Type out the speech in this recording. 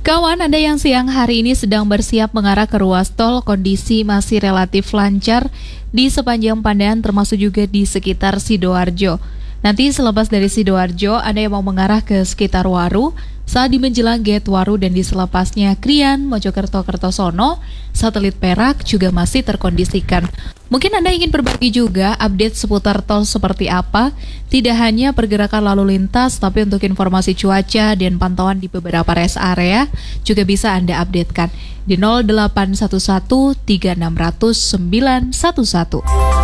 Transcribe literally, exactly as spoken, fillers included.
Kawan, Anda yang siang hari ini sedang bersiap mengarah ke ruas tol, kondisi masih relatif lancar di sepanjang Pandan termasuk juga di sekitar Sidoarjo. Nanti selepas dari Sidoarjo, Anda yang mau mengarah ke sekitar Waru, saat di menjelang gate Waru dan di selepasnya Krian, Mojokerto, Kertosono, Satelit Perak juga masih terkondisikan. Mungkin Anda ingin berbagi juga update seputar tol seperti apa, tidak hanya pergerakan lalu lintas, tapi untuk informasi cuaca dan pantauan di beberapa rest area juga bisa Anda updatekan di nol delapan satu satu tiga enam nol nol sembilan satu satu.